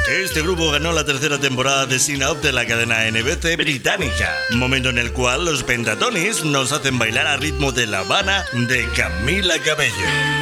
Este grupo ganó la tercera temporada de Sin Up de la cadena NBC británica, momento en el cual los Pentatonis nos hacen bailar a ritmo de La Habana de Camila Cabello.